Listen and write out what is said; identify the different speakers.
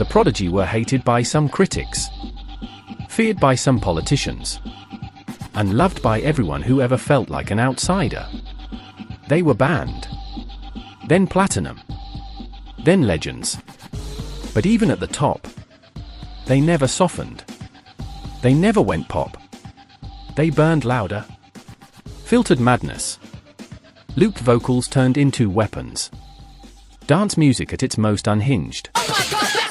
Speaker 1: The Prodigy were hated by some critics, feared by some politicians, and loved by everyone who ever felt like an outsider. They were banned, then platinum, then legends. But even at the top, they never softened. They never went pop. They burned louder. Filtered madness. Looped vocals turned into weapons. Dance music at its most unhinged.
Speaker 2: Oh my God,